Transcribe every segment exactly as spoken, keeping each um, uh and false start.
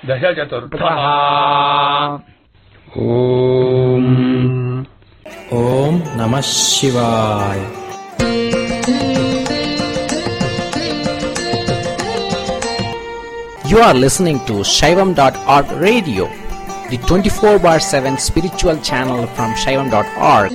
दशचतुर्थः। ओम ओम नमः शिवाय। You are listening to Shaivam dot org radio, the twenty-four bar seven spiritual channel from Shaivam dot org.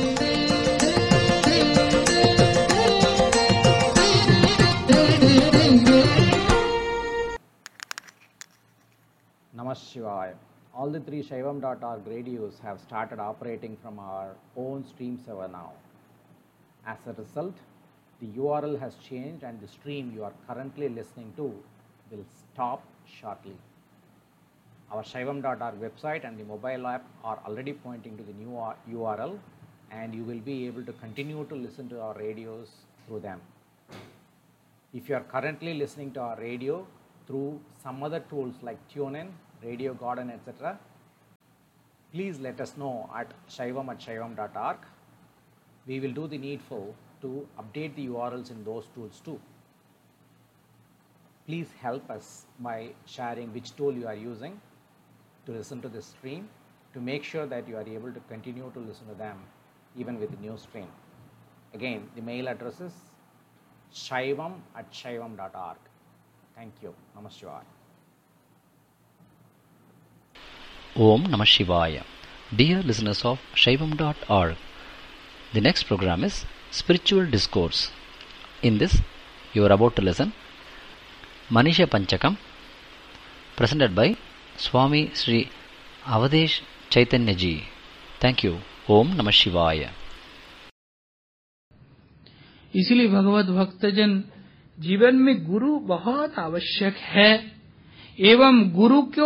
Namah Shivaya. All the three Shaivam dot org radios have started operating from our own stream server now. As a result, the U R L has changed and the stream you are currently listening to will stop shortly. Our Shaivam dot org website and the mobile app are already pointing to the new U R L, and you will be able to continue to listen to our radios through them. If you are currently listening to our radio through some other tools like TuneIn, Radio Garden, et cetera, please let us know at shaivam at shaivam dot org. We will do the needful to update the U R Ls in those tools too. Please help us by sharing which tool you are using to listen to this stream, to make sure that you are able to continue to listen to them even with the new stream. Again, the mail address is shaivam at shaivam dot org. Thank you. Namah Shivaya. Om Namah Shivaya. Dear listeners of Shaivam dot org, the next program is Spiritual Discourse. In this, you are about to listen Manisha Panchakam, presented by Swami Sri Avadesh Chaitanya Ji. Thank you. Om Namah Shivaya. इसलिए भगवत भक्तजन जीवन में गुरु बहुत आवश्यक है, एवं गुरु को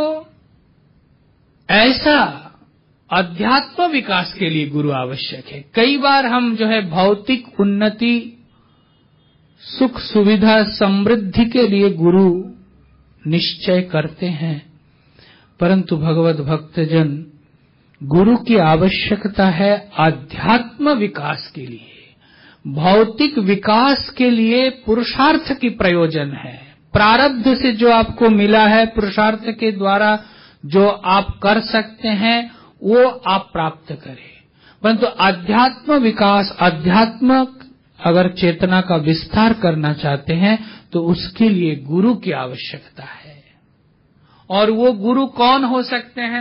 ऐसा अध्यात्म विकास के लिए गुरु आवश्यक है। कई बार हम जो है भौतिक उन्नति, सुख सुविधा, समृद्धि के लिए गुरु निश्चय करते हैं, परंतु भगवत भक्तजन गुरु की आवश्यकता है आध्यात्म विकास के लिए। भौतिक विकास के लिए पुरुषार्थ की प्रयोजन है। प्रारब्ध से जो आपको मिला है, पुरुषार्थ के द्वारा जो आप कर सकते हैं वो आप प्राप्त करें, परंतु आध्यात्म विकास, आध्यात्म अगर चेतना का विस्तार करना चाहते हैं तो उसके लिए गुरु की आवश्यकता है। और वो गुरु कौन हो सकते हैं?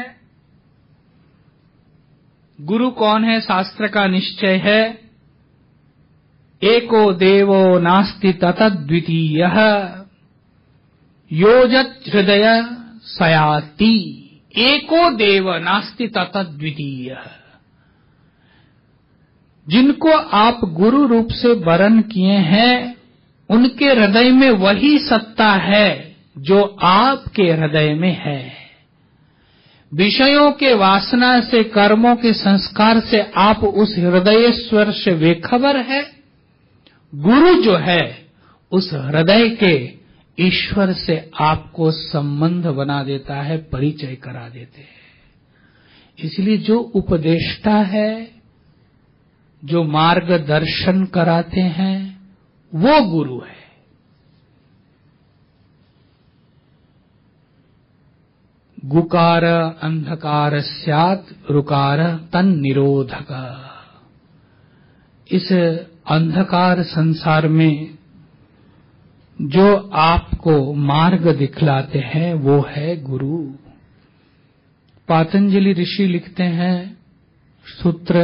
गुरु कौन है? शास्त्र का निश्चय है, एको देवो नास्ति ततद्वितीयः योजत हृदय सयाति। एको देव नास्ति ततद्वितीयः। जिनको आप गुरु रूप से वरण किए हैं, उनके हृदय में वही सत्ता है जो आपके हृदय में है। विषयों के वासना से, कर्मों के संस्कार से आप उस हृदयेश्वर से बेखबर है। गुरु जो है उस हृदय के ईश्वर से आपको संबंध बना देता है, परिचय करा देते हैं। इसलिए जो उपदेष्टा है, जो मार्गदर्शन कराते हैं, वो गुरु है। गुकार अंधकार स्यात् रुकार तन निरोधक। इस अंधकार संसार में जो आपको मार्ग दिखलाते हैं वो है गुरु। पातंजलि ऋषि लिखते हैं सूत्र,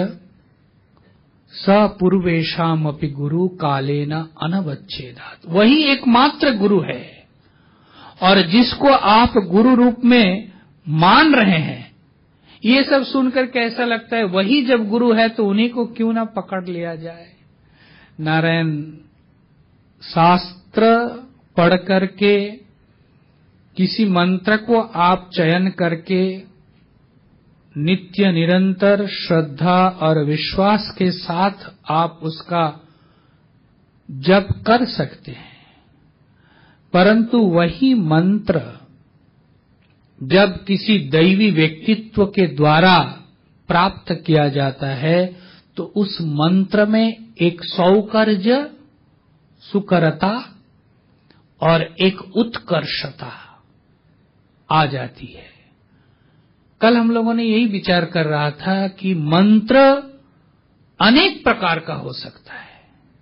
सपूर्वेशाम अपि गुरु कालेन अनवच्छेदात्। वही एकमात्र गुरु है, और जिसको आप गुरु रूप में मान रहे हैं, ये सब सुनकर कैसा लगता है, वही जब गुरु है तो उन्हीं को क्यों ना पकड़ लिया जाए। नारायण शास्त्र पढ़ करके किसी मंत्र को आप चयन करके नित्य निरंतर श्रद्धा और विश्वास के साथ आप उसका जप कर सकते हैं, परंतु वही मंत्र जब किसी दैवी व्यक्तित्व के द्वारा प्राप्त किया जाता है तो उस मंत्र में एक सौकर्य, सुकरता और एक उत्कर्षता आ जाती है। कल हम लोगों ने यही विचार कर रहा था कि मंत्र अनेक प्रकार का हो सकता है।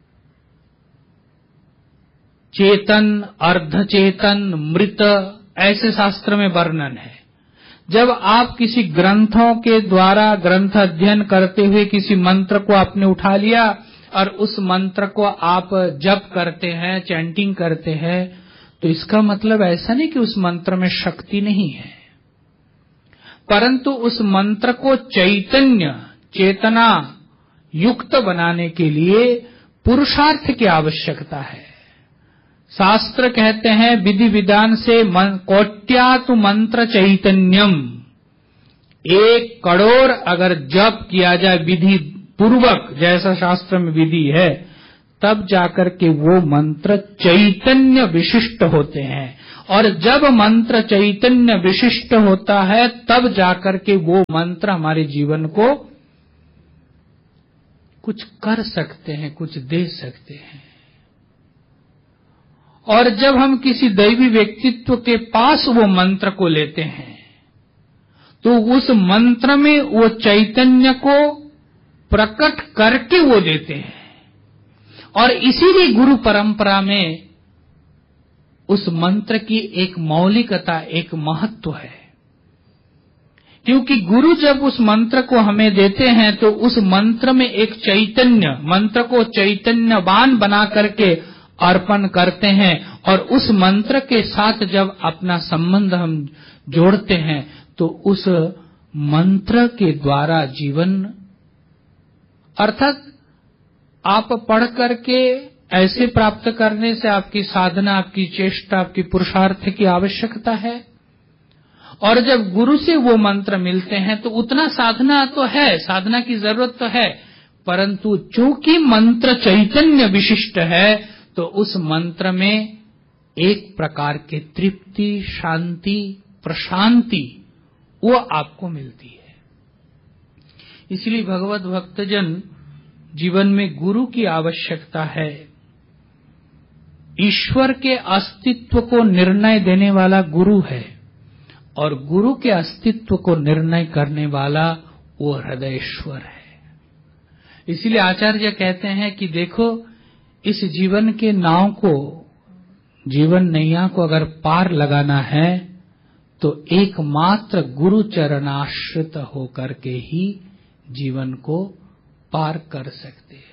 चेतन, अर्धचेतन, मृत, ऐसे शास्त्र में वर्णन है। जब आप किसी ग्रंथों के द्वारा ग्रंथ अध्ययन करते हुए किसी मंत्र को आपने उठा लिया और उस मंत्र को आप जप करते हैं, चैंटिंग करते हैं, तो इसका मतलब ऐसा नहीं कि उस मंत्र में शक्ति नहीं है, परंतु उस मंत्र को चैतन्य, चेतना युक्त बनाने के लिए पुरुषार्थ की आवश्यकता है। शास्त्र कहते हैं विधि विधान से कोट्यातु मंत्र चैतन्यम, एक करोड़ अगर जप किया जाए विधि पूर्वक, जैसा शास्त्र में विधि है, तब जाकर के वो मंत्र चैतन्य विशिष्ट होते हैं। और जब मंत्र चैतन्य विशिष्ट होता है तब जाकर के वो मंत्र हमारे जीवन को कुछ कर सकते हैं, कुछ दे सकते हैं। और जब हम किसी दैवी व्यक्तित्व के पास वो मंत्र को लेते हैं तो उस मंत्र में वो चैतन्य को प्रकट करके वो देते हैं। और इसीलिए गुरु परंपरा में उस मंत्र की एक मौलिकता, एक महत्व है, क्योंकि गुरु जब उस मंत्र को हमें देते हैं तो उस मंत्र में एक चैतन्य, मंत्र को चैतन्यवान बना करके अर्पण करते हैं। और उस मंत्र के साथ जब अपना संबंध हम जोड़ते हैं तो उस मंत्र के द्वारा जीवन, अर्थात आप पढ़ करके ऐसे प्राप्त करने से आपकी साधना, आपकी चेष्टा, आपकी पुरुषार्थ की आवश्यकता है। और जब गुरु से वो मंत्र मिलते हैं तो उतना साधना तो है, साधना की जरूरत तो है, परंतु चूंकि मंत्र चैतन्य विशिष्ट है तो उस मंत्र में एक प्रकार की तृप्ति, शांति, प्रशांति वो आपको मिलती है। इसलिए भगवत भक्तजन जीवन में गुरु की आवश्यकता है। ईश्वर के अस्तित्व को निर्णय देने वाला गुरु है और गुरु के अस्तित्व को निर्णय करने वाला वो हृदयेश्वर है। इसलिए आचार्य कहते हैं कि देखो, इस जीवन के नाव को, जीवन नैया को अगर पार लगाना है तो एकमात्र गुरु चरणाश्रित होकर के ही जीवन को पार कर सकते हैं।